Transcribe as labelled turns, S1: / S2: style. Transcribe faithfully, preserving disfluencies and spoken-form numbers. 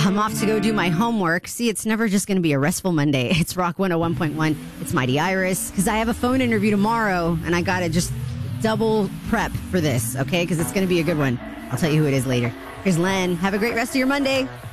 S1: I'm off to go do my homework. See, it's never just going to be a restful Monday. It's Rock one oh one point one. It's Mighty Iris, because I have a phone interview tomorrow, and I got to just double prep for this, okay? Because it's going to be a good one. I'll tell you who it is later. Here's Len. Have a great rest of your Monday.